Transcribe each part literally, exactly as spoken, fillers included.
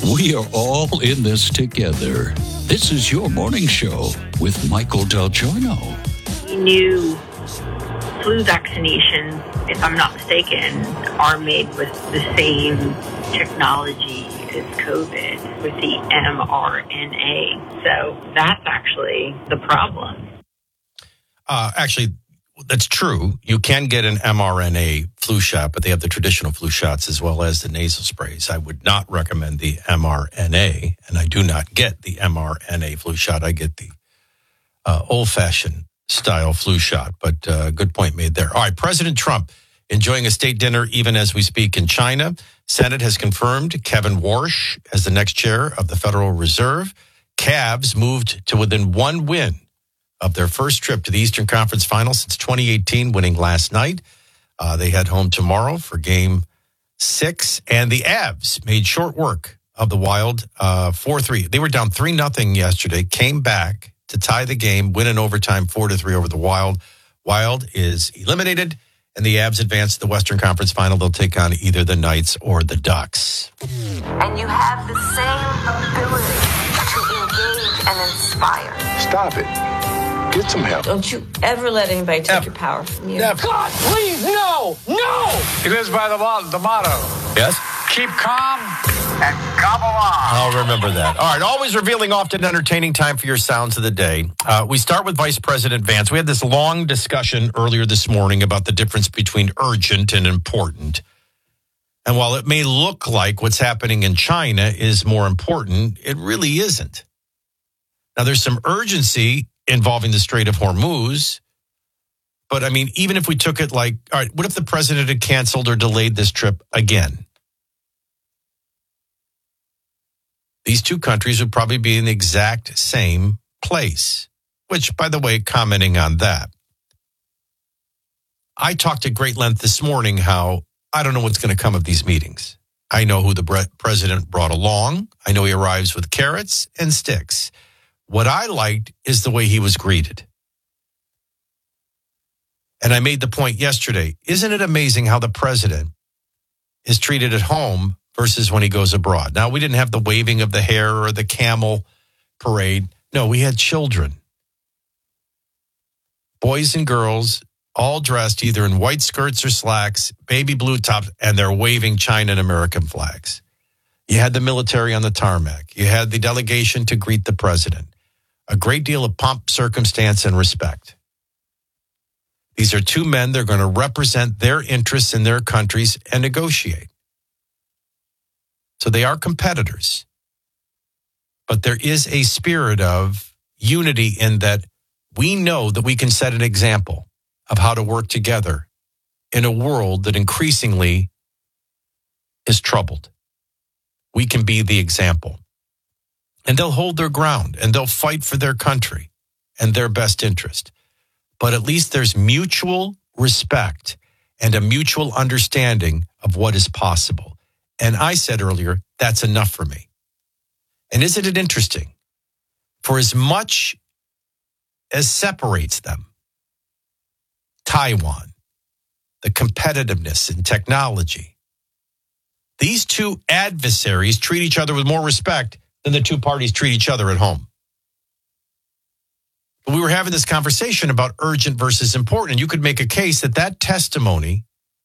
We are all in this together. This is your morning show with Michael Del Giorno. New flu vaccinations, if I'm not mistaken, are made with the same technology as COVID, with the mRNA. So that's actually the problem. Uh, actually, that's true. You can get an mRNA flu shot, but they have the traditional flu shots as well as the nasal sprays. I would not recommend the mRNA, and I do not get the mRNA flu shot. I get the uh, old-fashioned style flu shot, but uh, good point made there. All right, President Trump enjoying a state dinner even as we speak in China. Senate has confirmed Kevin Warsh as the next chair of the Federal Reserve. Cavs moved to within one win of their first trip to the Eastern Conference Finals since twenty eighteen, winning last night. Uh, they head home tomorrow for game six. And the Avs made short work of the Wild uh, four three. They were down three nothing yesterday, came back to tie the game, win in overtime four to three over the Wild. Wild is eliminated, and the Avs advance to the Western Conference Final. They'll take on either the Knights or the Ducks. And you have the same ability to engage and inspire. Stop it. Get some help. Don't you ever let anybody take Never. your power from you. Never. God, please, no, no! He lives by the, mo- the motto. Yes? Keep calm and gobble on. I'll remember that. All right, always revealing, often entertaining time for your sounds of the day. Uh, we start with Vice President Vance. We had this long discussion earlier this morning about the difference between urgent and important. And while it may look like what's happening in China is more important, it really isn't. Now, there's some urgency involving the Strait of Hormuz. But, I mean, even if we took it like, all right, what if the president had canceled or delayed this trip again? These two countries would probably be in the exact same place, which, by the way, commenting on that, I talked at great length this morning how I don't know what's going to come of these meetings. I know who the bre- president brought along. I know he arrives with carrots and sticks. What I liked is the way he was greeted. And I made the point yesterday, isn't it amazing how the president is treated at home versus when he goes abroad? Now, we didn't have the waving of the hair or the camel parade. No, we had children. Boys and girls, all dressed either in white skirts or slacks, baby blue tops, and they're waving China and American flags. You had the military on the tarmac. You had the delegation to greet the president. A great deal of pomp, circumstance, and respect. These are two men. They're going to represent their interests in their countries and negotiate. So they are competitors. But there is a spirit of unity in that we know that we can set an example of how to work together in a world that increasingly is troubled. We can be the example. And they'll hold their ground, and they'll fight for their country and their best interest. But at least there's mutual respect and a mutual understanding of what is possible. And I said earlier, that's enough for me. And isn't it interesting? For as much as separates them, Taiwan, the competitiveness in technology, these two adversaries treat each other with more respect than the two parties treat each other at home. But we were having this conversation about urgent versus important. And you could make a case that that testimony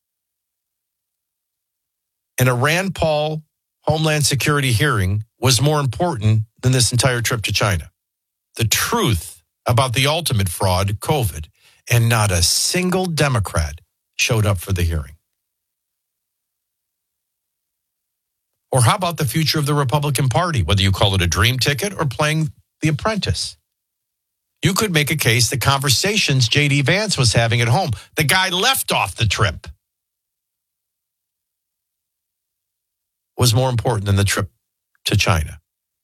in a Rand Paul Homeland Security hearing was more important than this entire trip to China. The truth about the ultimate fraud, COVID, and not a single Democrat showed up for the hearing. Or how about the future of the Republican Party, whether you call it a dream ticket or playing The Apprentice? You could make a case the conversations J D Vance was having at home, the guy left off the trip, was more important than the trip to China.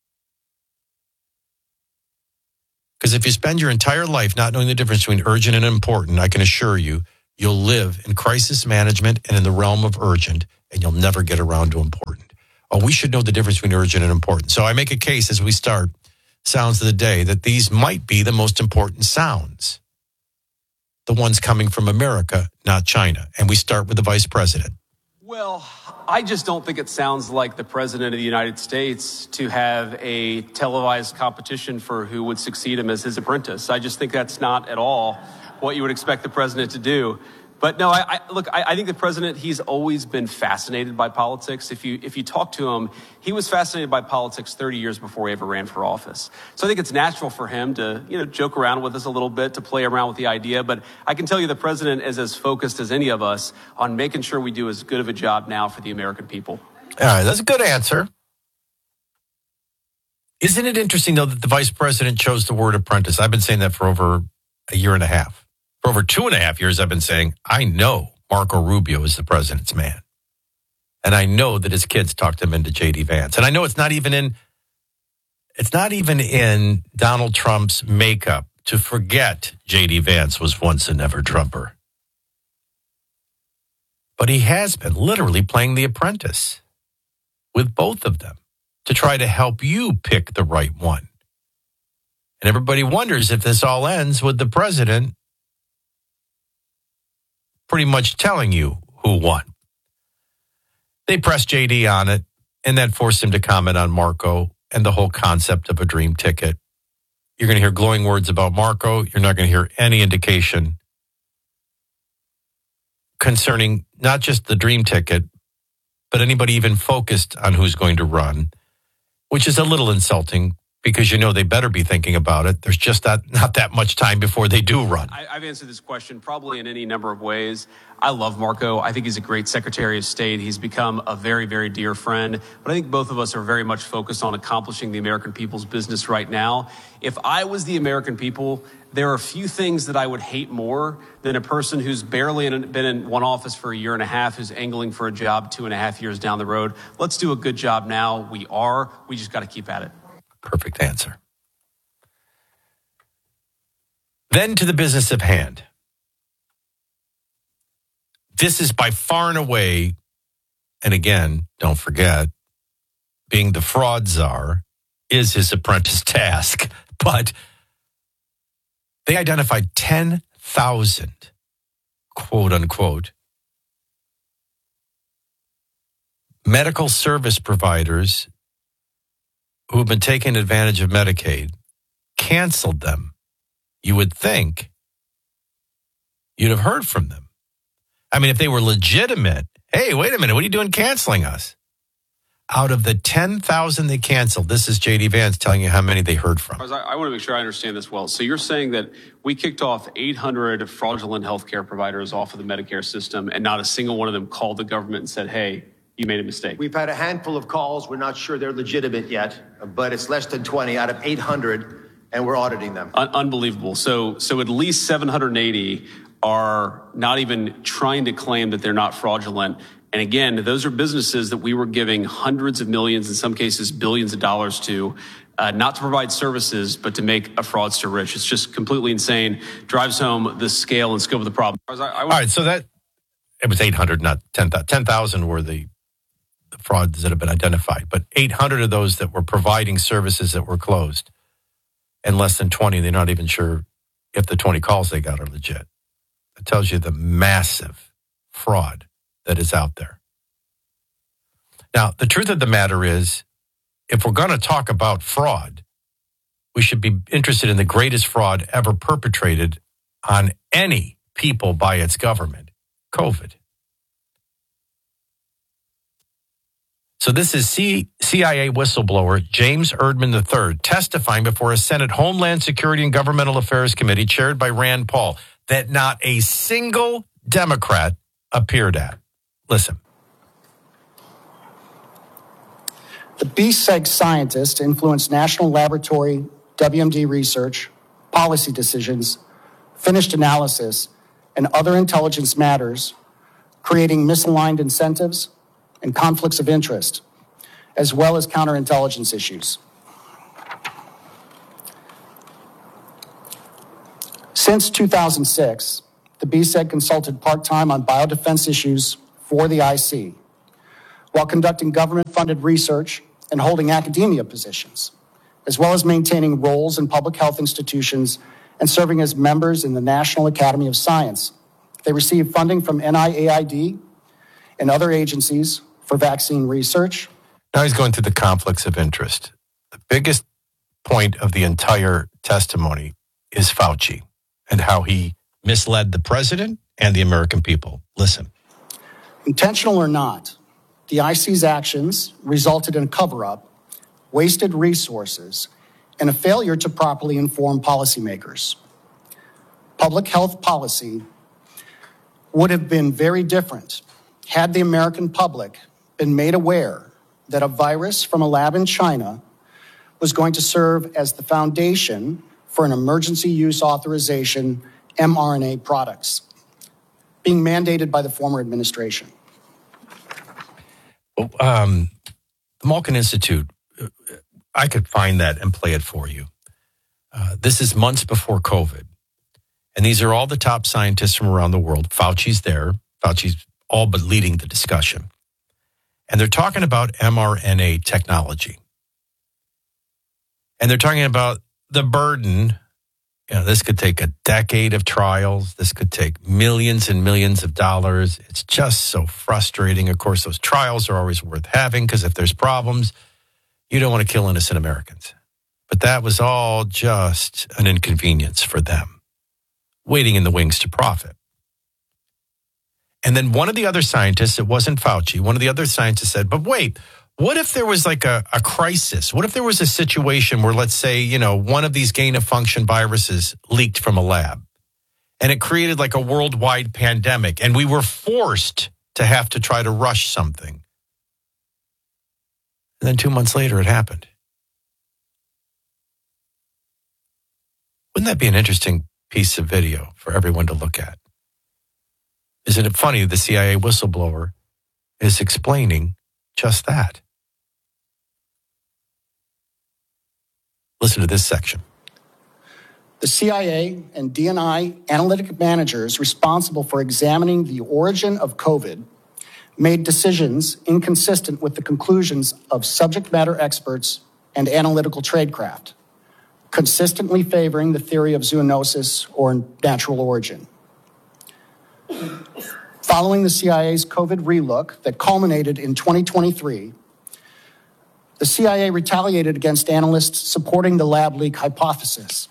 Because if you spend your entire life not knowing the difference between urgent and important, I can assure you, you'll live in crisis management and in the realm of urgent, and you'll never get around to important. Oh, we should know the difference between urgent and important. So I make a case as we start sounds of the day that these might be the most important sounds. The ones coming from America, not China. And we start with the vice president. Well, I just don't think it sounds like the president of the United States to have a televised competition for who would succeed him as his apprentice. I just think that's not at all what you would expect the president to do. But no, I, I look, I, I think the president, he's always been fascinated by politics. If you if you talk to him, he was fascinated by politics thirty years before he ever ran for office. So I think it's natural for him to, you know, joke around with us a little bit, to play around with the idea. But I can tell you the president is as focused as any of us on making sure we do as good of a job now for the American people. All right, that's a good answer. Isn't it interesting, though, that the vice president chose the word apprentice? I've been saying that for over a year and a half. For over two and a half years, I've been saying, I know Marco Rubio is the president's man. And I know that his kids talked him into J D Vance. And I know it's not even in, it's not even in Donald Trump's makeup to forget J D Vance was once a never Trumper. But he has been literally playing the apprentice with both of them to try to help you pick the right one. And everybody wonders if this all ends with the president pretty much telling you who won. They pressed J D on it, and that forced him to comment on Marco and the whole concept of a dream ticket. You're going to hear glowing words about Marco. You're not going to hear any indication concerning not just the dream ticket, but anybody even focused on who's going to run, which is a little insulting because you know they better be thinking about it. There's just not, not that much time before they do run. I, I've answered this question probably in any number of ways. I love Marco. I think he's a great Secretary of State. He's become a very, very dear friend. But I think both of us are very much focused on accomplishing the American people's business right now. If I was the American people, there are a few things that I would hate more than a person who's barely in, been in one office for a year and a half, who's angling for a job two and a half years down the road. Let's do a good job now. We are. We just got to keep at it. Perfect answer. Then to the business of hand. This is by far and away, and again, don't forget, being the fraud czar is his apprentice task. But they identified ten thousand, quote unquote, medical service providers who have been taking advantage of Medicaid, canceled them. You would think you'd have heard from them. I mean, if they were legitimate, hey, wait a minute, what are you doing canceling us? Out of the ten thousand they canceled, this is J D Vance telling you how many they heard from. I, I want to make sure I understand this well. So you're saying that we kicked off eight hundred fraudulent healthcare providers off of the Medicare system, and not a single one of them called the government and said, hey, you made a mistake. We've had a handful of calls. We're not sure they're legitimate yet, but it's less than twenty out of eight hundred, and we're auditing them. Un- unbelievable. So, so at least seven hundred eighty are not even trying to claim that they're not fraudulent. And again, those are businesses that we were giving hundreds of millions, in some cases billions of dollars to, uh, not to provide services, but to make a fraudster rich. It's just completely insane. Drives home the scale and scope of the problem. I, I, I All right, so that, it was eight hundred, not ten thousand. ten thousand were the, the frauds that have been identified, but eight hundred of those that were providing services that were closed, and less than twenty, they're not even sure if the twenty calls they got are legit. It tells you the massive fraud that is out there. Now, the truth of the matter is, if we're going to talk about fraud, we should be interested in the greatest fraud ever perpetrated on any people by its government, COVID. So this is C- CIA whistleblower James Erdman the third testifying before a Senate Homeland Security and Governmental Affairs Committee chaired by Rand Paul that not a single Democrat appeared at. Listen. The B SEG scientists influenced national laboratory W M D research, policy decisions, finished analysis, and other intelligence matters, creating misaligned incentives and conflicts of interest, as well as counterintelligence issues. Since two thousand six, the B SEG consulted part-time on biodefense issues for the I C, while conducting government-funded research and holding academia positions, as well as maintaining roles in public health institutions and serving as members in the National Academy of Science. They received funding from N I A I D and other agencies for vaccine research. Now he's going through the conflicts of interest. The biggest point of the entire testimony is Fauci and how he misled the president and the American people. Listen. Intentional or not, the I C's actions resulted in a cover-up, wasted resources, and a failure to properly inform policymakers. Public health policy would have been very different had the American public been made aware that a virus from a lab in China was going to serve as the foundation for an emergency use authorization mRNA products being mandated by the former administration. Um, the Malkin Institute, I could find that and play it for you. Uh, this is months before COVID. And these are all the top scientists from around the world. Fauci's there. Fauci's all but leading the discussion. And they're talking about mRNA technology. And they're talking about the burden. You know, this could take a decade of trials. This could take millions and millions of dollars. It's just so frustrating. Of course, those trials are always worth having because if there's problems, you don't want to kill innocent Americans. But that was all just an inconvenience for them, waiting in the wings to profit. And then one of the other scientists, it wasn't Fauci, one of the other scientists said, but wait, what if there was like a, a crisis? What if there was a situation where, let's say, you know, one of these gain-of-function viruses leaked from a lab and it created like a worldwide pandemic and we were forced to have to try to rush something. And then two months later, it happened. Wouldn't that be an interesting piece of video for everyone to look at? Isn't it funny the C I A whistleblower is explaining just that? Listen to this section. The C I A and D N I analytic managers responsible for examining the origin of COVID made decisions inconsistent with the conclusions of subject matter experts and analytical tradecraft, consistently favoring the theory of zoonosis or natural origin. Following the C I A's COVID relook that culminated in twenty twenty-three, the C I A retaliated against analysts supporting the lab leak hypothesis.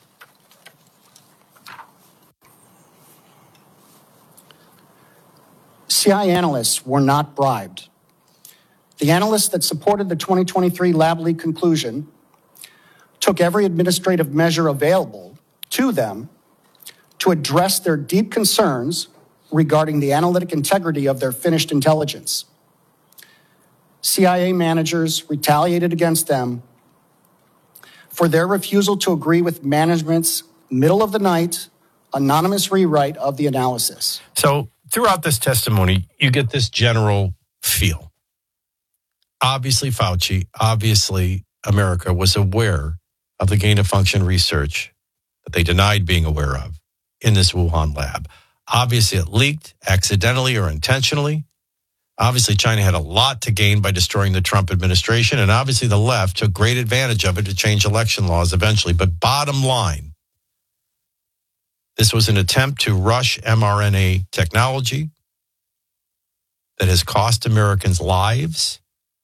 C I A analysts were not bribed. The analysts that supported the twenty twenty-three lab leak conclusion took every administrative measure available to them to address their deep concerns regarding the analytic integrity of their finished intelligence. C I A managers retaliated against them for their refusal to agree with management's middle-of-the-night anonymous rewrite of the analysis. So throughout this testimony, you get this general feel. Obviously, Fauci, obviously, America was aware of the gain-of-function research that they denied being aware of in this Wuhan lab. Obviously, it leaked accidentally or intentionally. Obviously, China had a lot to gain by destroying the Trump administration, and obviously the left took great advantage of it to change election laws eventually. But bottom line, this was an attempt to rush mRNA technology that has cost Americans lives.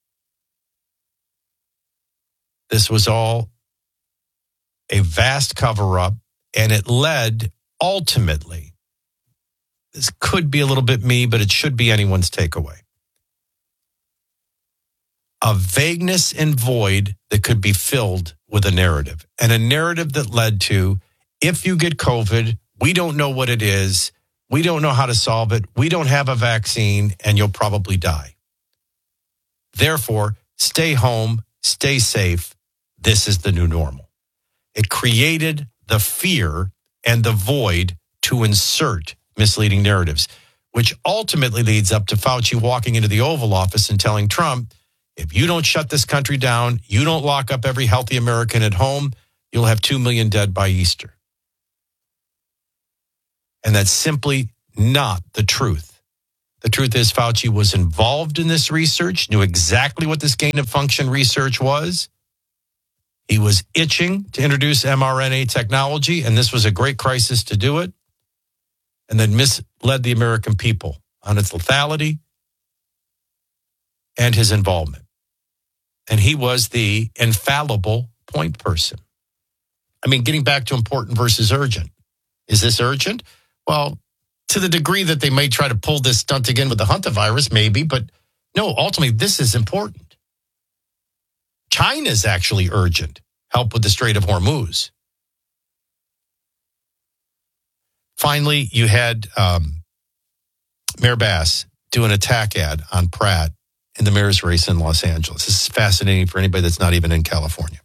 This was all a vast cover-up, and it led ultimately, this could be a little bit me, but it should be anyone's takeaway, a vagueness and void that could be filled with a narrative, and a narrative that led to, if you get COVID, we don't know what it is, we don't know how to solve it, we don't have a vaccine, and you'll probably die. Therefore, stay home, stay safe. This is the new normal. It created the fear and the void to insert misleading narratives, which ultimately leads up to Fauci walking into the Oval Office and telling Trump, if you don't shut this country down, you don't lock up every healthy American at home, you'll have two million dead by Easter. And that's simply not the truth. The truth is Fauci was involved in this research, knew exactly what this gain-of-function research was. He was itching to introduce mRNA technology, and this was a great crisis to do it, and then misled the American people on its lethality and his involvement. And he was the infallible point person. I mean, getting back to important versus urgent. Is this urgent? Well, to the degree that they may try to pull this stunt again with the hantavirus, maybe, but no, ultimately, this is important. China's actually urgent. Help with the Strait of Hormuz. Finally, you had um, Mayor Bass do an attack ad on Pratt in the mayor's race in Los Angeles. This is fascinating for anybody that's not even in California.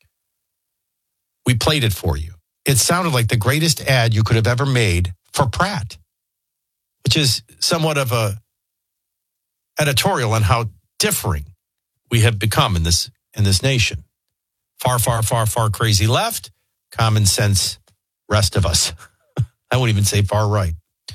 We played it for you. It sounded like the greatest ad you could have ever made for Pratt, which is somewhat of a editorial on how differing we have become in this in this nation. Far, far, far, far crazy left, common sense rest of us. I wouldn't even say far right.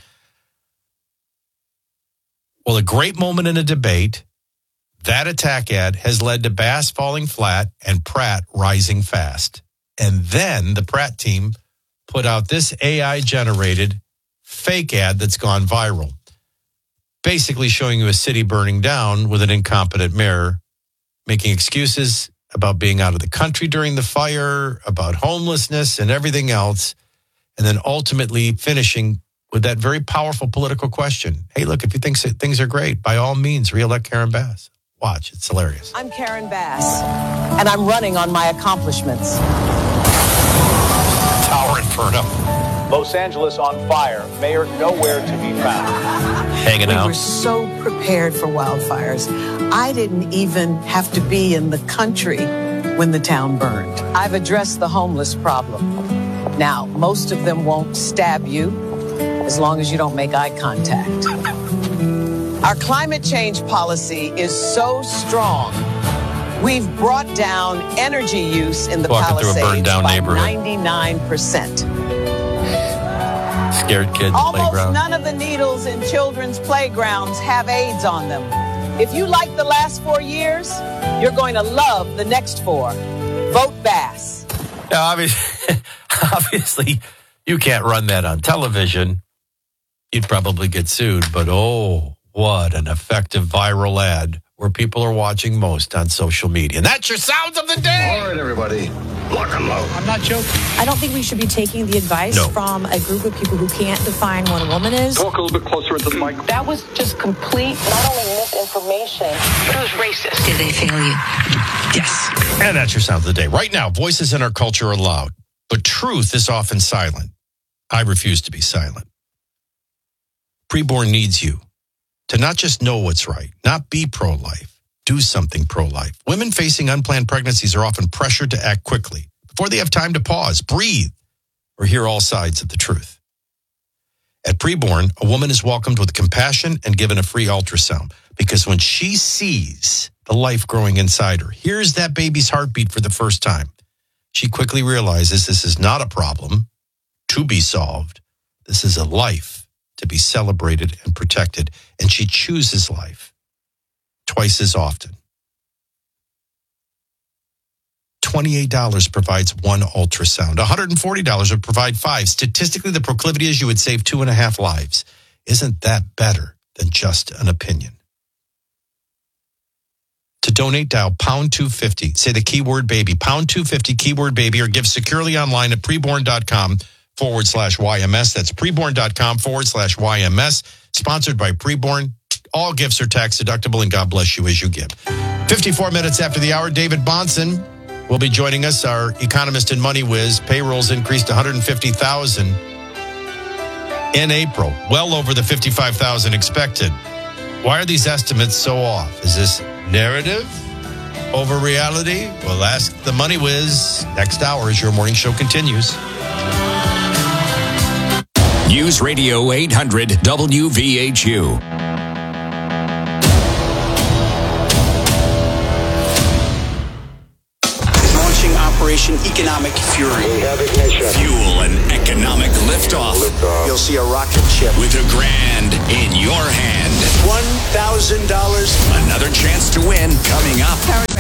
Well, a great moment in a debate, that attack ad has led to Bass falling flat and Pratt rising fast. And then the Pratt team put out this A I-generated fake ad that's gone viral, basically showing you a city burning down with an incompetent mayor, making excuses about being out of the country during the fire, about homelessness and everything else, and then ultimately finishing with that very powerful political question. Hey, look, if you think things are great, by all means, reelect Karen Bass. Watch, it's hilarious. I'm Karen Bass, and I'm running on my accomplishments. Tower Inferno. Los Angeles on fire. Mayor nowhere to be found. Hanging out. We were so prepared for wildfires. I didn't even have to be in the country when the town burned. I've addressed the homeless problem. Now, most of them won't stab you as long as you don't make eye contact. Our climate change policy is so strong. We've brought down energy use in the Walking Palisades through a burned down by neighborhood. ninety-nine percent. Scared kids Almost playground. none of the needles in children's playgrounds have AIDS on them. If you like the last four years, you're going to love the next four. Vote Bass. Now, obviously, obviously, you can't run that on television. You'd probably get sued, but oh, what an effective viral ad where people are watching most on social media. And that's your sounds of the day. All right, everybody, lock and load. I'm not joking. I don't think we should be taking the advice No. from a group of people who can't define what a woman is. Talk a little bit closer into the mic. That was just complete, not only misinformation, but it was racist. Did they fail you? Yes. And that's your sound of the day. Right now, voices in our culture are loud, but truth is often silent. I refuse to be silent. Preborn needs you to not just know what's right, not be pro-life, do something pro-life. Women facing unplanned pregnancies are often pressured to act quickly before they have time to pause, breathe, or hear all sides of the truth. At Preborn, a woman is welcomed with compassion and given a free ultrasound because when she sees the life growing inside her, hears that baby's heartbeat for the first time, she quickly realizes this is not a problem to be solved. This is a life to be celebrated and protected, and she chooses life twice as often. twenty-eight dollars provides one ultrasound. one hundred forty dollars would provide five. Statistically, the proclivity is you would save two and a half lives. Isn't that better than just an opinion? To donate, dial pound two fifty. Say the keyword baby, pound two fifty, keyword baby, or give securely online at preborn.com forward slash YMS. That's preborn.com forward slash YMS. Sponsored by Preborn. All gifts are tax deductible, and God bless you as you give. fifty-four minutes after the hour, David Bahnsen will be joining us, our economist in Money Whiz. Payrolls increased one hundred fifty thousand in April, well over the fifty-five thousand expected. Why are these estimates so off? Is this narrative over reality? We'll ask the Money Whiz next hour as your morning show continues. News Radio eight hundred W V H U. Launching Operation Economic Fury. We have ignition. Fuel and economic liftoff. Liftoff. You'll see a rocket ship With a grand in your hand. one thousand dollars. Another chance to win coming up. Howard Mayfield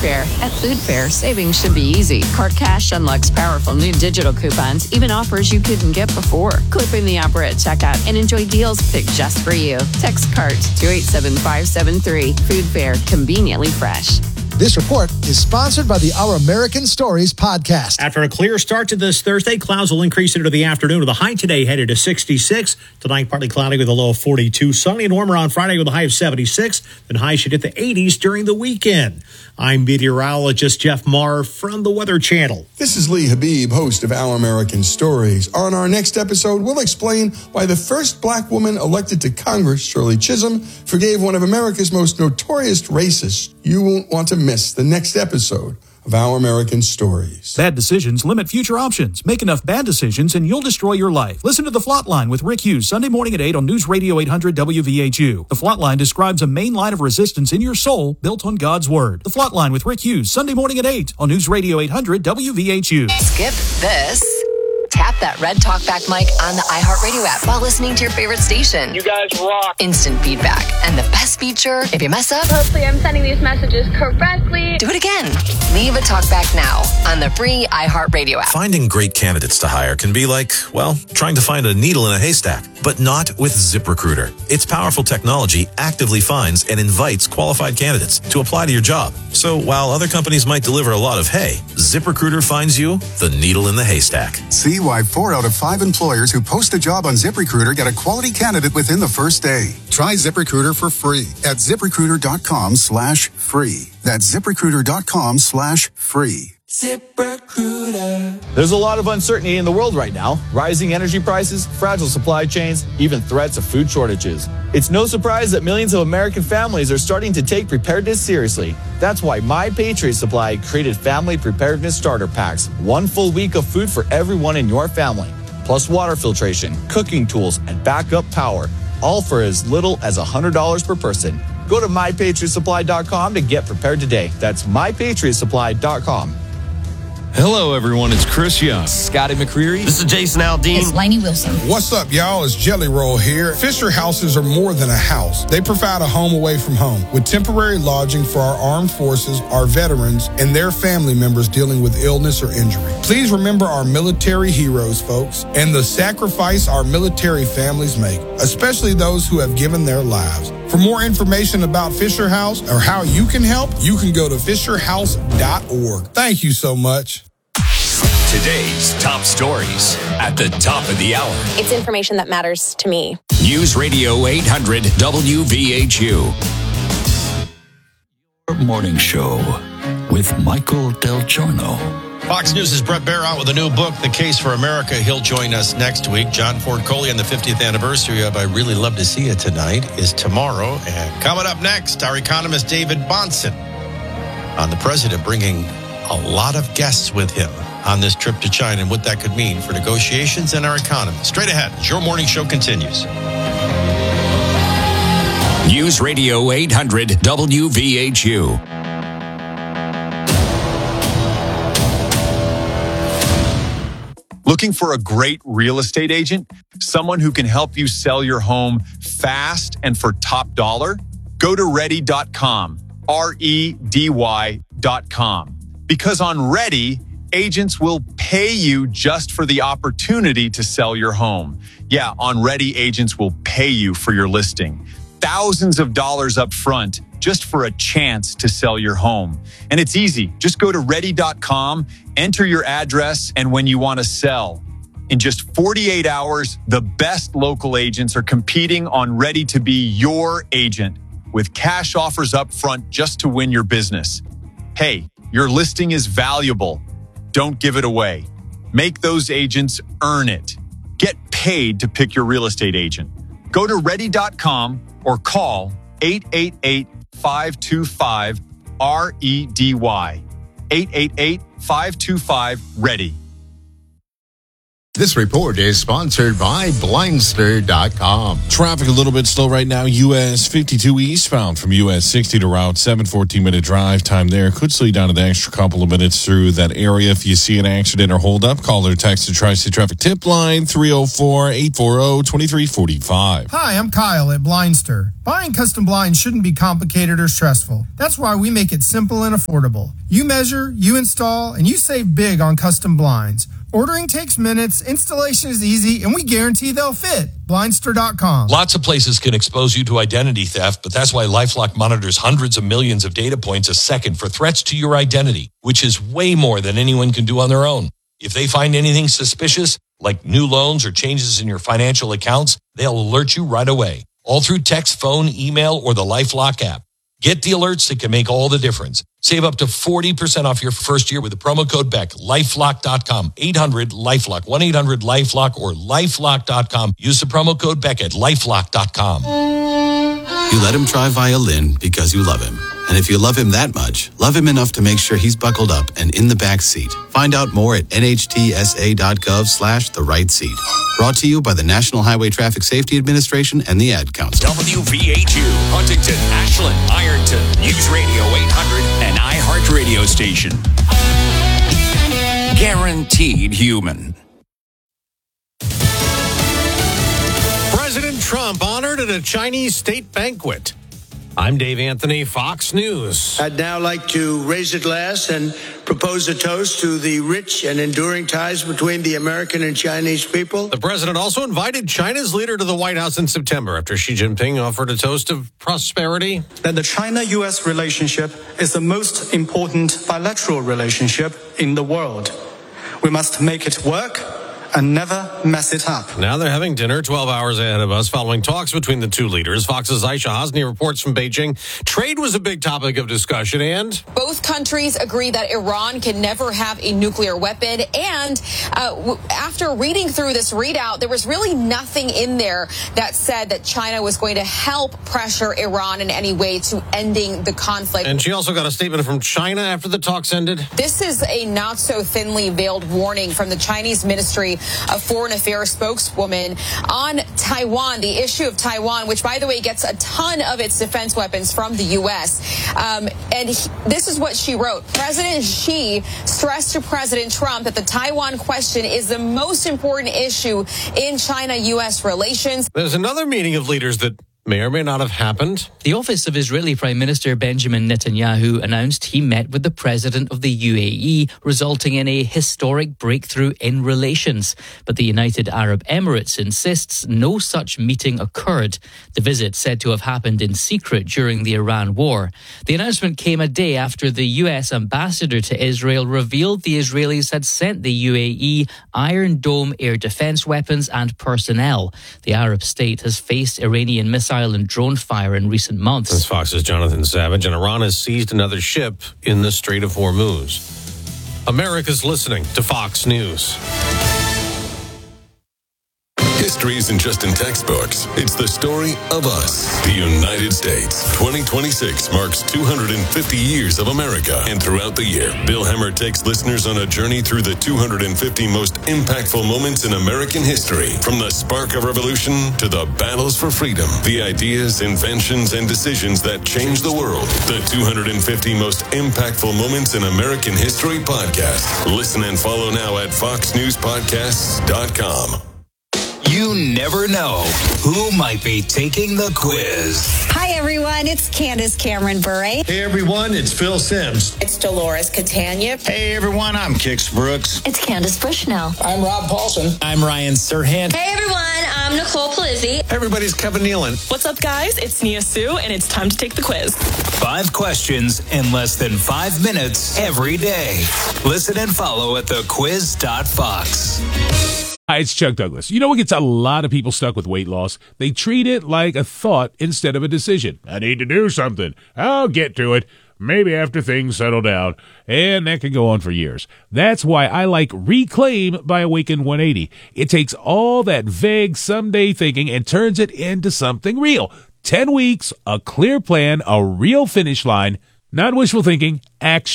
Fair. At Food Fair, savings should be easy. Cart Cash unlocks powerful new digital coupons, even offers you couldn't get before. Clip in the opera at checkout and enjoy deals picked just for you. Text CART to eight seven five seven three. Food Fair, conveniently fresh. This report is sponsored by the Our American Stories podcast. After a clear start to this Thursday, clouds will increase into the afternoon with a high today headed to sixty-six. Tonight, partly cloudy with a low of forty-two. Sunny and warmer on Friday with a high of seventy-six. Then highs should hit the eighties during the weekend. I'm meteorologist Jeff Marr from the Weather Channel. This is Lee Habib, host of Our American Stories. On our next episode, we'll explain why the first black woman elected to Congress, Shirley Chisholm, forgave one of America's most notorious racists. You won't want to miss the next episode of Our American Stories. Bad decisions limit future options. Make enough bad decisions and you'll destroy your life. Listen to The Flot Line with Rick Hughes Sunday morning at eight on News Radio eight hundred W V H U. The Flot Line describes a main line of resistance in your soul built on God's Word. The Flot Line with Rick Hughes Sunday morning at eight on News Radio eight hundred W V H U. Skip this. Tap that red talkback mic on the iHeartRadio app while listening to your favorite station. You guys rock. Instant feedback. And the best feature, if you mess up, hopefully I'm sending these messages correctly. Do it again. Leave a talkback now on the free iHeartRadio app. Finding great candidates to hire can be like, well, trying to find a needle in a haystack, but not with ZipRecruiter. Its powerful technology actively finds and invites qualified candidates to apply to your job. So while other companies might deliver a lot of hay, ZipRecruiter finds you the needle in the haystack. See why four out of five employers who post a job on ZipRecruiter get a quality candidate within the first day. Try ZipRecruiter for free at ZipRecruiter.com slash free. That's ZipRecruiter.com slash free. ZipRecruiter. There's a lot of uncertainty in the world right now. Rising energy prices, fragile supply chains, even threats of food shortages. It's no surprise that millions of American families are starting to take preparedness seriously. That's why My Patriot Supply created Family Preparedness Starter Packs. One full week of food for everyone in your family. Plus water filtration, cooking tools, and backup power. All for as little as one hundred dollars per person. Go to my patriot supply dot com to get prepared today. That's my patriot supply dot com. Hello, everyone. It's Chris Young. Scotty McCreery. This is Jason Aldean. It's Lainey Wilson. What's up, y'all? It's Jelly Roll here. Fisher Houses are more than a house. They provide a home away from home with temporary lodging for our armed forces, our veterans, and their family members dealing with illness or injury. Please remember our military heroes, folks, and the sacrifice our military families make, especially those who have given their lives. For more information about Fisher House or how you can help, you can go to fisher house dot org. Thank you so much. Today's top stories at the top of the hour. It's information that matters to me. News Radio eight hundred W V H U. Morning Show with Michael Del Giorno. Fox News' Brett Baer out with a new book, The Case for America. He'll join us next week. John Ford Coley on the fiftieth anniversary of I Really Love to See You Tonight is tomorrow. And coming up next, our economist David Bahnsen on the president bringing a lot of guests with him on this trip to China and what that could mean for negotiations and our economy. Straight ahead, as your morning show continues. News Radio eight hundred W V H U. Looking for a great real estate agent? Someone who can help you sell your home fast and for top dollar? Go to ready dot com, R E D Y dot com. Because on Ready, agents will pay you just for the opportunity to sell your home. Yeah, on Ready, agents will pay you for your listing. Thousands of dollars up front just for a chance to sell your home. And it's easy. Just go to ready dot com, enter your address, and when you want to sell. In just forty-eight hours, the best local agents are competing on Ready to be your agent with cash offers up front just to win your business. Hey, your listing is valuable. Don't give it away. Make those agents earn it. Get paid to pick your real estate agent. Go to ready dot com or call eight eight eight, five two five, R E D Y. eight eight eight, five two five, READY. This report is sponsored by Blindster dot com. Traffic a little bit slow right now. U S fifty-two eastbound from U S sixty to Route seven, fourteen-minute drive time there. Could slow you down an extra couple of minutes through that area. If you see an accident or hold up, call or text the Tri-State Traffic Tip Line, three oh four, eight four oh, two three four five. Hi, I'm Kyle at Blindster. Buying custom blinds shouldn't be complicated or stressful. That's why we make it simple and affordable. You measure, you install, and you save big on custom blinds. Ordering takes minutes, installation is easy, and we guarantee they'll fit. Blindster dot com. Lots of places can expose you to identity theft, but that's why LifeLock monitors hundreds of millions of data points a second for threats to your identity, which is way more than anyone can do on their own. If they find anything suspicious, like new loans or changes in your financial accounts, they'll alert you right away, all through text, phone, email, or the LifeLock app. Get the alerts that can make all the difference. Save up to forty percent off your first year with the promo code Beck. LifeLock dot com. eight hundred LifeLock. one eight hundred LifeLock or LifeLock dot com. Use the promo code Beck at LifeLock dot com. You let him try violin because you love him. And if you love him that much, love him enough to make sure he's buckled up and in the back seat. Find out more at N H T S A dot gov slash the right seat. Brought to you by the National Highway Traffic Safety Administration and the Ad Council. W V H U, Huntington, Ashland, Ironton, News Radio eight hundred, and iHeart Radio Station. Guaranteed human. President Trump honored at a Chinese state banquet. I'm Dave Anthony, Fox News. I'd now like to raise a glass and propose a toast to the rich and enduring ties between the American and Chinese people. The president also invited China's leader to the White House in September after Xi Jinping offered a toast of prosperity. That the China-U S relationship is the most important bilateral relationship in the world. We must make it work and never mess it up. Now they're having dinner twelve hours ahead of us following talks between the two leaders. Fox's Aisha Hosni reports from Beijing. Trade was a big topic of discussion, and both countries agree that Iran can never have a nuclear weapon. And uh, w- after reading through this readout, there was really nothing in there that said that China was going to help pressure Iran in any way to ending the conflict. And she also got a statement from China after the talks ended. This is a not so thinly veiled warning from the Chinese Ministry of Foreign Affairs spokeswoman on Taiwan, the issue of Taiwan, which, by the way, gets a ton of its defense weapons from the U S. Um, and he, this is what she wrote. President Xi stressed to President Trump that the Taiwan question is the most important issue in China-U S relations. There's another meeting of leaders that may or may not have happened. The office of Israeli Prime Minister Benjamin Netanyahu announced he met with the president of the U A E, resulting in a historic breakthrough in relations. But the United Arab Emirates insists no such meeting occurred. The visit said to have happened in secret during the Iran war. The announcement came a day after the U S ambassador to Israel revealed the Israelis had sent the U A E Iron Dome air defense weapons and personnel. The Arab state has faced Iranian missiles and drone fire in recent months. This Fox's Jonathan Savage, and Iran has seized another ship in the Strait of Hormuz. America's listening to Fox News. History isn't just in textbooks. It's the story of us, the United States. twenty twenty-six marks two hundred fifty years of America. And throughout the year, Bill Hemmer takes listeners on a journey through the two hundred fifty most impactful moments in American history. From the spark of revolution to the battles for freedom, the ideas, inventions, and decisions that changed the world. The two hundred fifty most impactful moments in American history podcast. Listen and follow now at fox news podcasts dot com. You never know who might be taking the quiz. Hi, everyone. It's Candace Cameron Bure. Hey, everyone. It's Phil Sims. It's Dolores Catania. Hey, everyone. I'm Kix Brooks. It's Candace Bushnell. I'm Rob Paulson. I'm Ryan Serhant. Hey, everyone. I'm Nicole Polizzi. Everybody's Kevin Nealon. What's up, guys? It's Nia Sue, and it's time to take the quiz. Five questions in less than five minutes every day. Listen and follow at the quiz dot fox. Hi, it's Chuck Douglas. You know what gets a lot of people stuck with weight loss? They treat it like a thought instead of a decision. I need to do something. I'll get to it. Maybe after things settle down. And that can go on for years. That's why I like Reclaim by Awaken one eighty. It takes all that vague someday thinking and turns it into something real. Ten weeks, a clear plan, a real finish line. Not wishful thinking, action.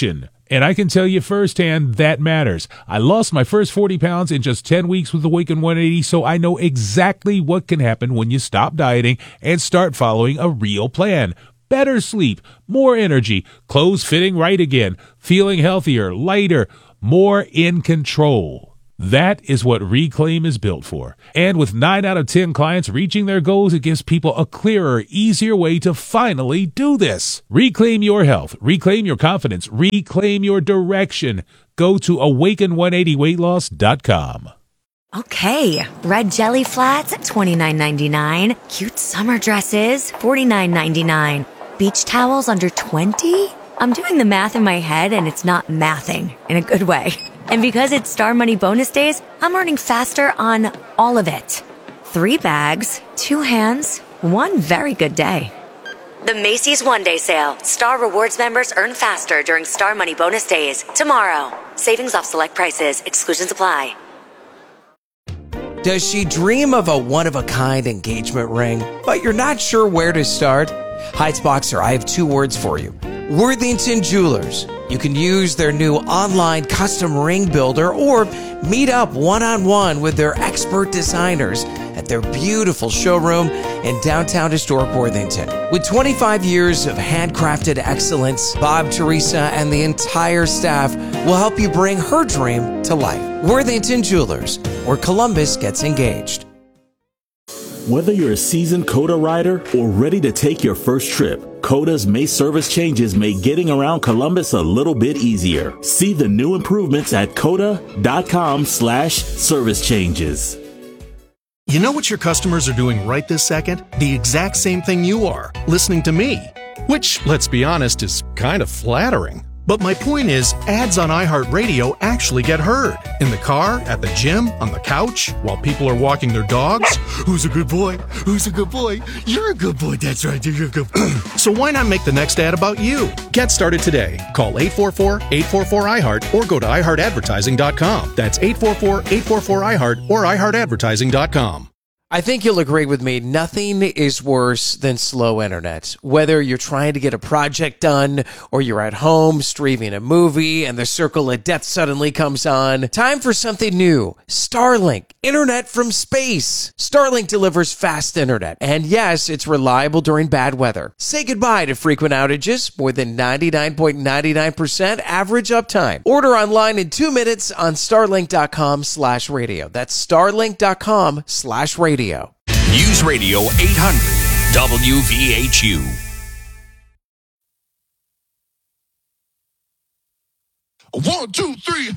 And I can tell you firsthand that matters. I lost my first forty pounds in just ten weeks with Awaken one eighty, so I know exactly what can happen when you stop dieting and start following a real plan. Better sleep, more energy, clothes fitting right again, feeling healthier, lighter, more in control. That is what Reclaim is built for. And with nine out of ten clients reaching their goals, it gives people a clearer, easier way to finally do this. Reclaim your health. Reclaim your confidence. Reclaim your direction. Go to awaken one eighty weight loss dot com. Okay, red jelly flats at twenty-nine ninety-nine. Cute summer dresses, forty-nine ninety-nine. Beach towels under twenty? I'm doing the math in my head and it's not mathing in a good way. And because it's Star Money bonus days, I'm earning faster on all of it. Three bags, two hands, one very good day. The Macy's One Day Sale. Star Rewards members earn faster during Star Money bonus days. Tomorrow. Savings off select prices. Exclusions apply. Does she dream of a one-of-a-kind engagement ring, but you're not sure where to start? Heights Boxer, I have two words for you. Worthington Jewelers. You can use their new online custom ring builder or meet up one-on-one with their expert designers at their beautiful showroom in downtown historic Worthington. With twenty-five years of handcrafted excellence, Bob, Teresa, and the entire staff will help you bring her dream to life. Worthington Jewelers, where Columbus gets engaged. Whether you're a seasoned COTA rider or ready to take your first trip, COTA's May service changes make getting around Columbus a little bit easier. See the new improvements at COTA.com slash service changes. You know what your customers are doing right this second? The exact same thing you are, listening to me. Which, let's be honest, is kind of flattering. But my point is, ads on iHeartRadio actually get heard. In the car, at the gym, on the couch, while people are walking their dogs. Who's a good boy? Who's a good boy? You're a good boy. That's right. You're a good boy. So why not make the next ad about you? Get started today. Call eight four four, eight four four, I heart or go to i heart advertising dot com. That's eight four four, eight four four, I heart or i heart advertising dot com. I think you'll agree with me. Nothing is worse than slow internet. Whether you're trying to get a project done or you're at home streaming a movie and the circle of death suddenly comes on. Time for something new. Starlink. Internet from space. Starlink delivers fast internet. And yes, it's reliable during bad weather. Say goodbye to frequent outages. More than ninety-nine point nine nine percent average uptime. Order online in two minutes on starlink.com slash radio. That's starlink.com slash radio. News Radio eight hundred W V H U. One, two, three.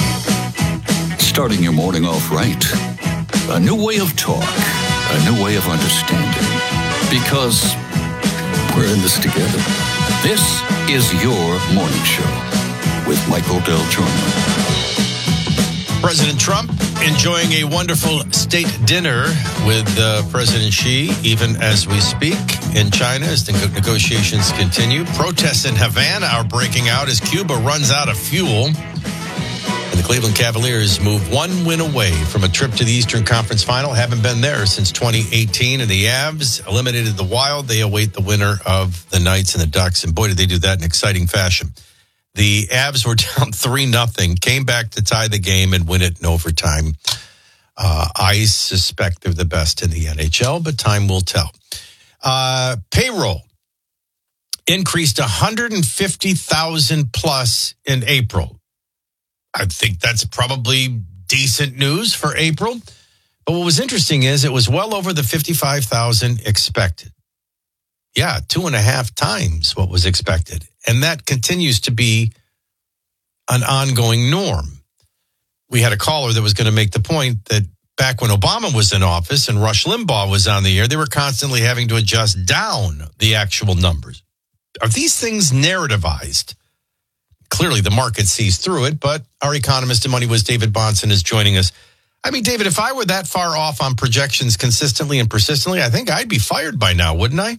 Starting your morning off right. A new way of talk. A new way of understanding. Because we're in this together. This is your morning show with Michael Del Giorno. President Trump enjoying a wonderful state dinner with uh, President Xi, even as we speak, in China as the negotiations continue. Protests in Havana are breaking out as Cuba runs out of fuel. And the Cleveland Cavaliers move one win away from a trip to the Eastern Conference Final. Haven't been there since twenty eighteen. And the Avs eliminated the Wild. They await the winner of the Knights and the Ducks. And boy, did they do that in exciting fashion. The Avs were down three nothing, came back to tie the game and win it in overtime. Uh, I suspect they're the best in the N H L, but time will tell. Uh, payroll increased one hundred fifty thousand plus in April. I think that's probably decent news for April. But what was interesting is it was well over the fifty-five thousand expected. Yeah, two and a half times what was expected. And that continues to be an ongoing norm. We had a caller that was going to make the point that back when Obama was in office and Rush Limbaugh was on the air, they were constantly having to adjust down the actual numbers. Are these things narrativized? Clearly, the market sees through it, but our economist in Money was David Bahnsen is joining us. I mean, David, if I were that far off on projections consistently and persistently, I think I'd be fired by now, wouldn't I?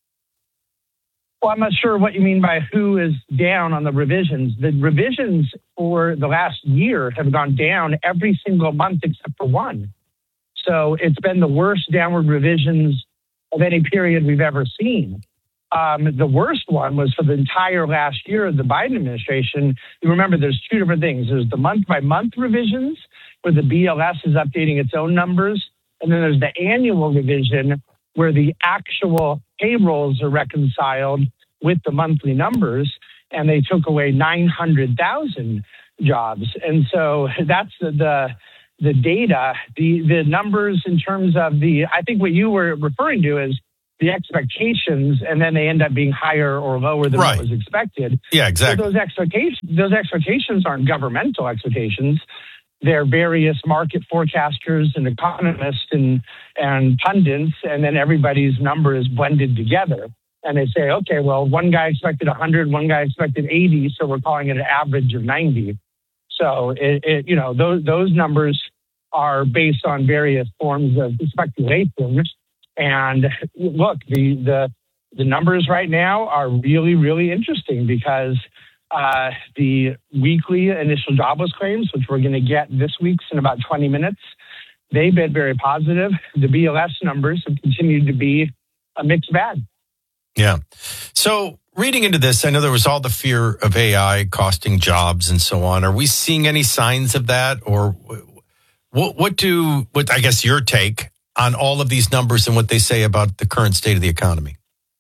Well, I'm not sure what you mean by who is down on the revisions. The revisions for the last year have gone down every single month except for one. So it's been the worst downward revisions of any period we've ever seen. Um, the worst one was for the entire last year of the Biden administration. You remember there's two different things. There's the month-by-month revisions, where the B L S is updating its own numbers. And then there's the annual revision, where the actual payrolls are reconciled with the monthly numbers. And they took away nine hundred thousand jobs. And so that's the, the the data, the the numbers in terms of the, I think what you were referring to is the expectations, and then they end up being higher or lower than right. what was expected. Yeah, exactly. So those expectations, those expectations aren't governmental expectations. They're various market forecasters and economists and, and pundits, and then everybody's number is blended together. And they say, okay, well, one guy expected one hundred, one guy expected eighty, so we're calling it an average of ninety. So, it, it, you know, those those numbers are based on various forms of speculation. And look, the the the numbers right now are really, really interesting because uh, the weekly initial jobless claims, which we're going to get this week's in about twenty minutes, they've been very positive. The B L S numbers have continued to be a mixed bag. Yeah. So reading into this, I know there was all the fear of A I costing jobs and so on. Are we seeing any signs of that? Or what, what do, what I guess your take on all of these numbers and what they say about the current state of the economy?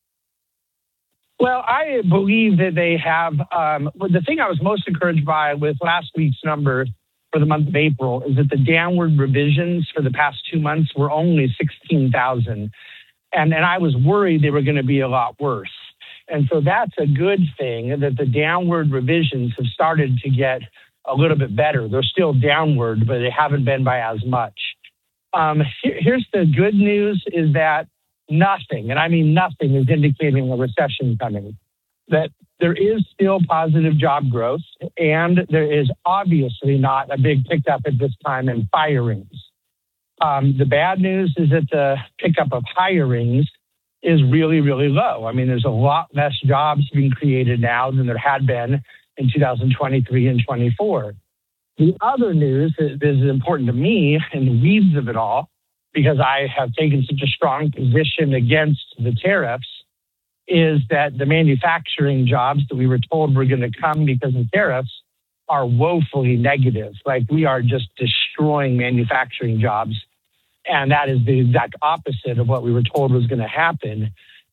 Well, I believe that they have, um, the thing I was most encouraged by with last week's number for the month of April is that the downward revisions for the past two months were only sixteen thousand. And, and I was worried they were going to be a lot worse. And so that's a good thing that the downward revisions have started to get a little bit better. They're still downward, but they haven't been by as much. Um, here, here's the good news is that nothing, and I mean nothing, is indicating a recession coming. That there is still positive job growth, and there is obviously not a big pickup at this time in firings. Um, the bad news is that the pickup of hirings is really, really low. I mean, there's a lot less jobs being created now than there had been in two thousand twenty-three and twenty-four. The other news that is important to me in the weeds of it all, because I have taken such a strong position against the tariffs, is that the manufacturing jobs that we were told were going to come because of tariffs are woefully negative. Like, we are just destroying manufacturing jobs. And that is the exact opposite of what we were told was going to happen.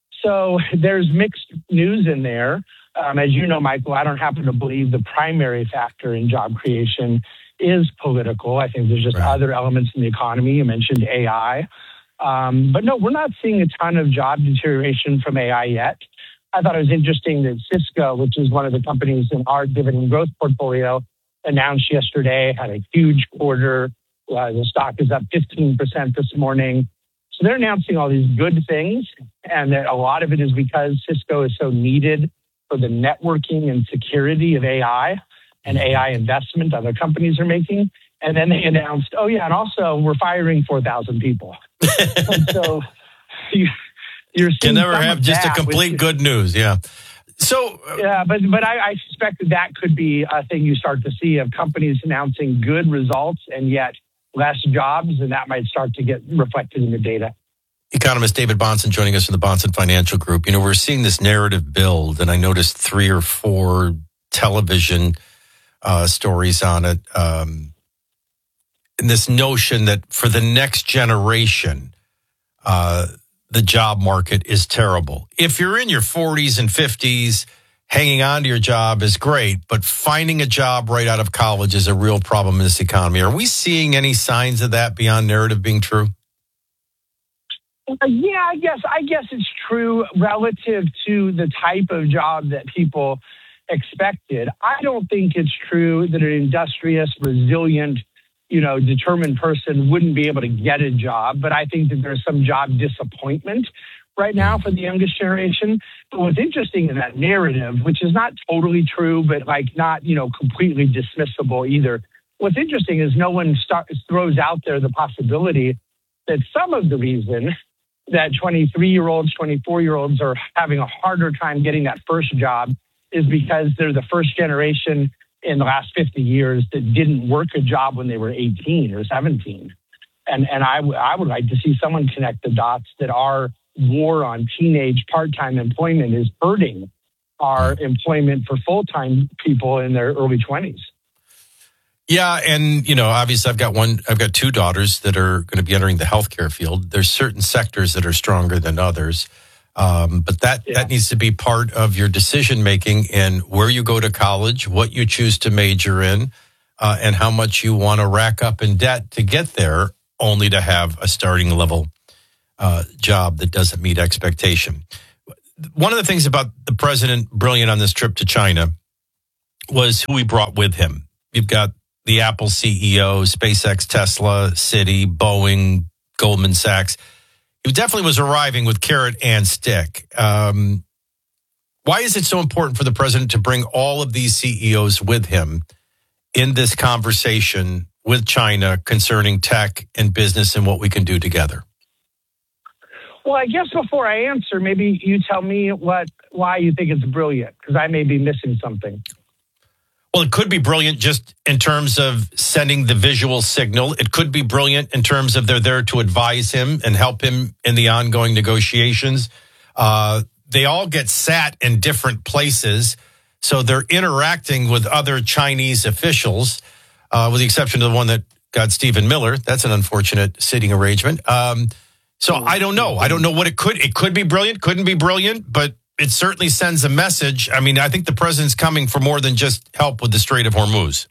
So there's mixed news in there. Um, as you know, Michael, I don't happen to believe the primary factor in job creation is political. I think there's just right. other elements in the economy. You mentioned A I. Um, but no, we're not seeing a ton of job deterioration from A I yet. I thought it was interesting that Cisco, which is one of the companies in our dividend growth portfolio, announced yesterday, had a huge quarter. Uh, the stock is up fifteen percent this morning. So they're announcing all these good things. And that a lot of it is because Cisco is so needed for the networking and security of A I and A I investment other companies are making. And then they announced, oh, yeah, and also we're firing four thousand people. And so you, you're seeing can never have just a complete which, good news. Yeah. So, uh, yeah, but but I, I suspect that that could be a thing you start to see of companies announcing good results and yet less jobs, and that might start to get reflected in the data. Economist David Bahnsen joining us from the Bahnsen Financial Group. You know, we're seeing this narrative build, and I noticed three or four television uh, stories on it. Um, and this notion that for the next generation, uh, the job market is terrible. If you're in your forties and fifties, hanging on to your job is great, but finding a job right out of college is a real problem in this economy. Are we seeing any signs of that beyond narrative being true? Uh, yeah, I guess I guess it's true relative to the type of job that people expected. I don't think it's true that an industrious, resilient, you know, determined person wouldn't be able to get a job, but I think that there's some job disappointment right now for the youngest generation. But what's interesting in that narrative, which is not totally true, but like not, you know, completely dismissible either. What's interesting is no one start, throws out there the possibility that some of the reason that twenty-three-year-olds, twenty-four-year-olds are having a harder time getting that first job is because they're the first generation in the last fifty years that didn't work a job when they were eighteen or seventeen. And and I, w- I would like to see someone connect the dots that our war on teenage part-time employment is hurting our employment for full-time people in their early twenties. Yeah, and you know, obviously, I've got one. I've got two daughters that are going to be entering the healthcare field. There's certain sectors that are stronger than others, um, but that yeah. that needs to be part of your decision making in where you go to college, what you choose to major in, uh, and how much you want to rack up in debt to get there, only to have a starting level uh, job that doesn't meet expectation. One of the things about the president brilliant on this trip to China was who he brought with him. You've got the Apple C E O, SpaceX, Tesla, Citi, Boeing, Goldman Sachs. He definitely was arriving with carrot and stick. Um, why is it so important for the president to bring all of these C E Os with him in this conversation with China concerning tech and business and what we can do together? Well, I guess before I answer, maybe you tell me what why you think it's brilliant, because I may be missing something. Well, it could be brilliant just in terms of sending the visual signal. It could be brilliant in terms of they're there to advise him and help him in the ongoing negotiations. Uh, they all get sat in different places, so they're interacting with other Chinese officials, uh, with the exception of the one that got Stephen Miller. That's an unfortunate sitting arrangement. Um, so I don't know. I don't know what it could. It could be brilliant, couldn't be brilliant, but it certainly sends a message. I mean, I think the president's coming for more than just help with the Strait of Hormuz.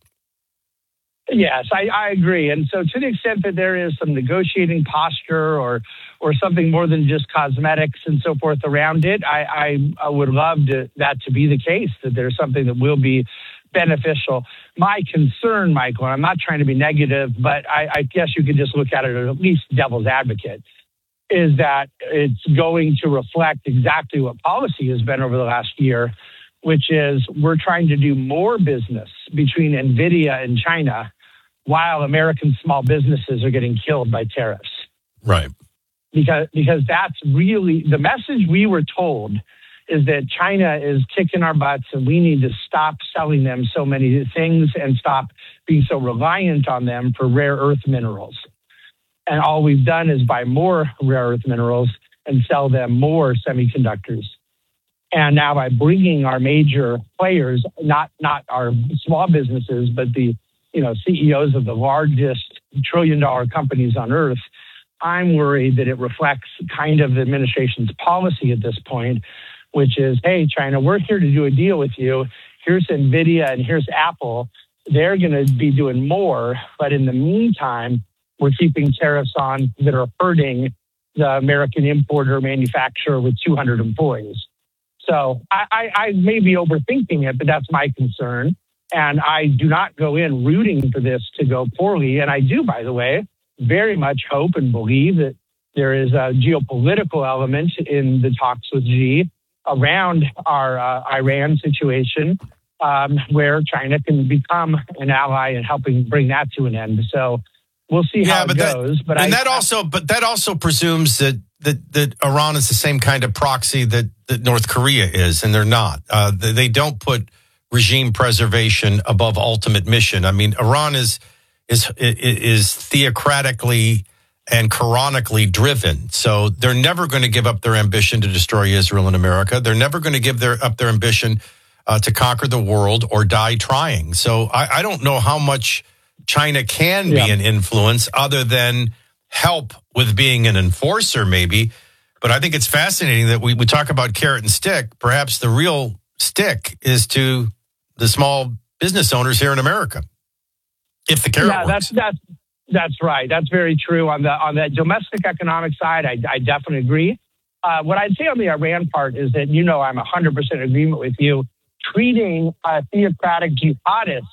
Yes, I, I agree. And so to the extent that there is some negotiating posture or or something more than just cosmetics and so forth around it, I, I, I would love to, that to be the case, that there's something that will be beneficial. My concern, Michael, and I'm not trying to be negative, but I, I guess you could just look at it as at least devil's advocate, is that it's going to reflect exactly what policy has been over the last year, which is we're trying to do more business between NVIDIA and China while American small businesses are getting killed by tariffs. Right. Because, because that's really the message we were told, is that China is kicking our butts and we need to stop selling them so many things and stop being so reliant on them for rare earth minerals. And all we've done is buy more rare earth minerals and sell them more semiconductors. And now by bringing our major players, not not our small businesses, but the you know C E Os of the largest trillion dollar companies on earth, I'm worried that it reflects kind of the administration's policy at this point, which is, hey, China, we're here to do a deal with you. Here's NVIDIA and here's Apple. They're going to be doing more. But in the meantime, we're keeping tariffs on that are hurting the American importer manufacturer with two hundred employees. So I, I, I may be overthinking it, but that's my concern. And I do not go in rooting for this to go poorly. And I do, by the way, very much hope and believe that there is a geopolitical element in the talks with Xi around our uh, Iran situation, um, where China can become an ally in helping bring that to an end. So we'll see yeah, how but it that, goes. But and I, that also, but that also presumes that that that Iran is the same kind of proxy that that North Korea is, and they're not. Uh, they, they don't put regime preservation above ultimate mission. I mean, Iran is is is theocratically and Quranically driven, so they're never going to give up their ambition to destroy Israel and America. They're never going to give their up their ambition uh, to conquer the world or die trying. So I, I don't know how much China can yeah. be an influence other than help with being an enforcer, maybe. But I think it's fascinating that we, we talk about carrot and stick. Perhaps the real stick is to the small business owners here in America. If the carrot yeah, works. that's that's that's right. That's very true on the on the domestic economic side. I, I definitely agree. Uh, what I'd say on the Iran part is that, you know, I'm one hundred percent agreement with you. Treating a theocratic jihadist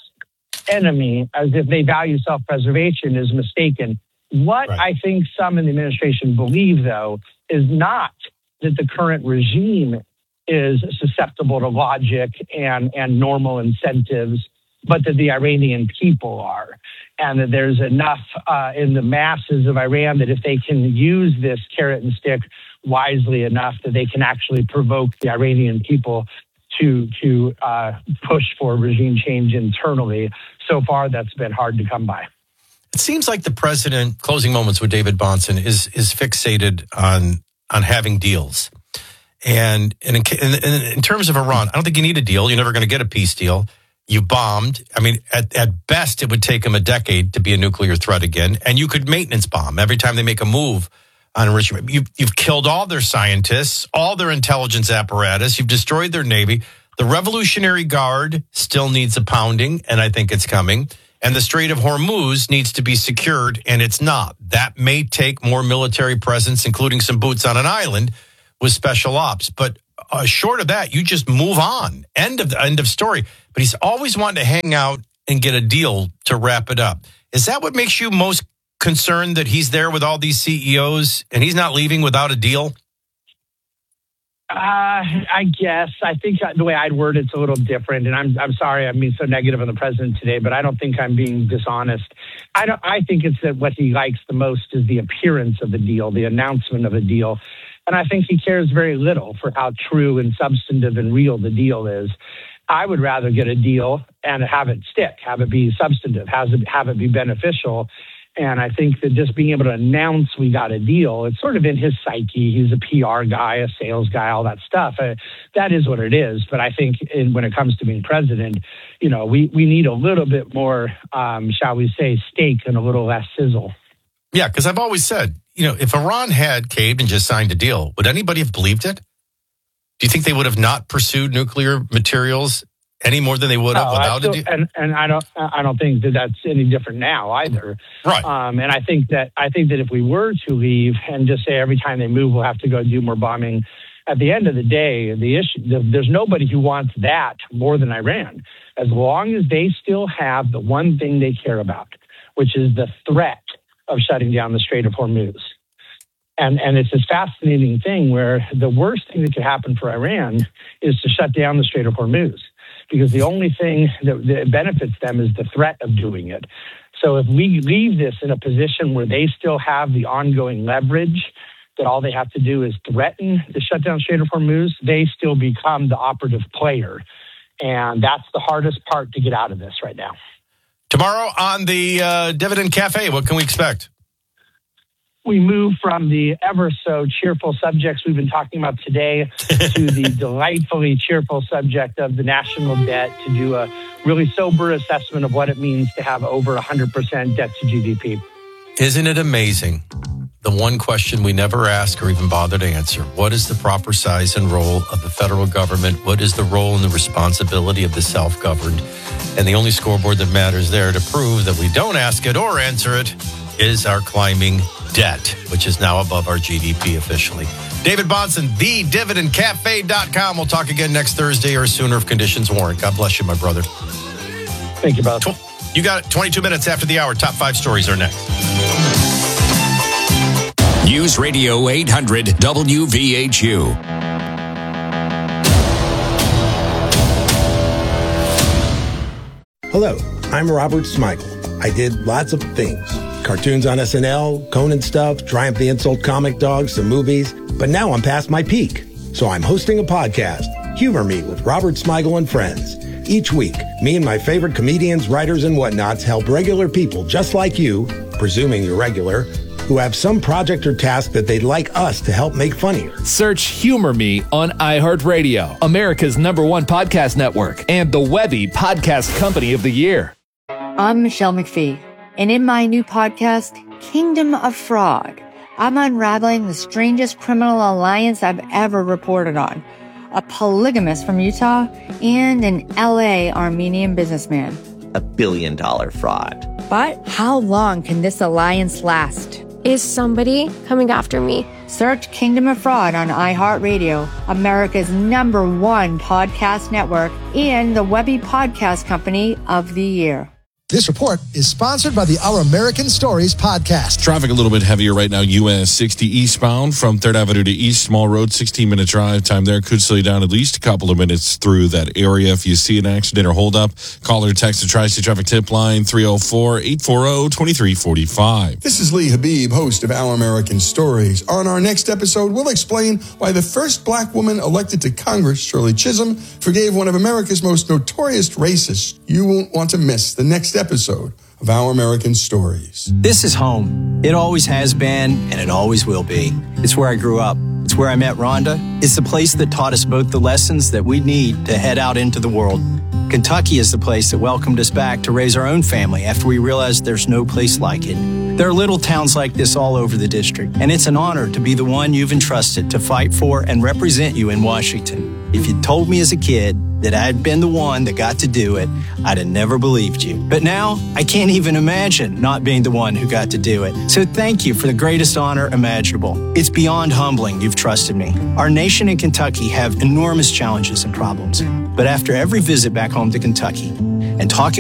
enemy as if they value self-preservation is mistaken. What right. I think some in the administration believe, though, is not that the current regime is susceptible to logic and, and normal incentives, but that the Iranian people are. And that there's enough uh, in the masses of Iran that if they can use this carrot and stick wisely enough, that they can actually provoke the Iranian people to to uh, push for regime change internally. So far, that's been hard to come by. It seems like the president, closing moments with David Bahnsen, is is fixated on on having deals. And, and in, in, in terms of Iran, I don't think you need a deal. You're never going to get a peace deal. You bombed. I mean, at, at best, it would take them a decade to be a nuclear threat again. And you could maintenance bomb every time they make a move on enrichment. You, you've killed all their scientists, all their intelligence apparatus. You've destroyed their Navy. The Revolutionary Guard still needs a pounding, and I think it's coming. And the Strait of Hormuz needs to be secured, and it's not. That may take more military presence, including some boots on an island with special ops. But uh, short of that, you just move on. End of the end of story. But he's always wanted to hang out and get a deal to wrap it up. Is that what makes you most concerned, that he's there with all these C E Os and he's not leaving without a deal? Uh, I guess. I think the way I'd word it's a little different, and I'm I'm sorry I'm being so negative on the president today, but I don't think I'm being dishonest. I don't. I think it's that what he likes the most is the appearance of the deal, the announcement of a deal, and I think he cares very little for how true and substantive and real the deal is. I would rather get a deal and have it stick, have it be substantive, have it have it be beneficial. And I think that just being able to announce we got a deal, it's sort of in his psyche. He's a P R guy, a sales guy, all that stuff. Uh, that is what it is. But I think in, when it comes to being president, you know, we, we need a little bit more, um, shall we say, steak and a little less sizzle. Yeah, because I've always said, you know, if Iran had caved and just signed a deal, would anybody have believed it? Do you think they would have not pursued nuclear materials any more than they would have no, without still, a deal? And, and I don't, I don't think that that's any different now either. Right. Um, and I think that, I think that if we were to leave and just say every time they move, we'll have to go do more bombing. At the end of the day, the issue, the, there's nobody who wants that more than Iran. As long as they still have the one thing they care about, which is the threat of shutting down the Strait of Hormuz. And, and it's this fascinating thing where the worst thing that could happen for Iran is to shut down the Strait of Hormuz, because the only thing that, that benefits them is the threat of doing it. So if we leave this in a position where they still have the ongoing leverage, that all they have to do is threaten the shutdown Strait of Hormuz, they still become the operative player. And that's the hardest part to get out of this right now. Tomorrow on the uh, Dividend Cafe, what can we expect? We move from the ever so cheerful subjects we've been talking about today to the delightfully cheerful subject of the national debt, to do a really sober assessment of what it means to have over one hundred percent debt to G D P. Isn't it amazing? The one question we never ask or even bother to answer: what is the proper size and role of the federal government? What is the role and the responsibility of the self-governed? And the only scoreboard that matters there to prove that we don't ask it or answer it is our climbing debt, which is now above our G D P officially. David Bahnsen, the dividend cafe dot com. We'll talk again next Thursday or sooner if conditions warrant. God bless you, my brother. Thank you, Bob. You got it. twenty-two minutes after the hour. Top five stories are next. News Radio eight hundred W V H U. Hello, I'm Robert Smigel. I did lots of things. Cartoons on S N L, Conan stuff, Triumph the Insult comic dogs, some movies. But now I'm past my peak. So I'm hosting a podcast, Humor Me with Robert Smigel and Friends. Each week, me and my favorite comedians, writers, and whatnots help regular people just like you, presuming you're regular, who have some project or task that they'd like us to help make funnier. Search Humor Me on iHeartRadio, America's number one podcast network, and the Webby Podcast Company of the Year. I'm Michelle McPhee, and in my new podcast, Kingdom of Fraud, I'm unraveling the strangest criminal alliance I've ever reported on. A polygamist from Utah and an L A Armenian businessman. A billion dollar fraud. But how long can this alliance last? Is somebody coming after me? Search Kingdom of Fraud on iHeartRadio, America's number one podcast network, and the Webby Podcast Company of the Year. This report is sponsored by the Our American Stories podcast. Traffic a little bit heavier right now, U S sixty eastbound from third Avenue to East Small Road, sixteen-minute drive time there. Could slow you down at least a couple of minutes through that area. If you see an accident or hold up, call or text the Tri-State Traffic Tip Line, three oh four, eight four oh, two three four five. This is Lee Habib, host of Our American Stories. On our next episode, we'll explain why the first black woman elected to Congress, Shirley Chisholm, forgave one of America's most notorious racists. You won't want to miss the next episode of Our American Stories. This is home. It always has been, and it always will be. It's where I grew up. It's where I met Rhonda. It's the place that taught us both the lessons that we need to head out into the world. Kentucky is the place that welcomed us back to raise our own family after we realized there's no place like it. There are little towns like this all over the district, and it's an honor to be the one you've entrusted to fight for and represent you in Washington. If you'd told me as a kid that I'd been the one that got to do it, I'd have never believed you. But now, I can't even imagine not being the one who got to do it. So thank you for the greatest honor imaginable. It's beyond humbling you've trusted me. Our nation and Kentucky have enormous challenges and problems. But after every visit back home to Kentucky and talking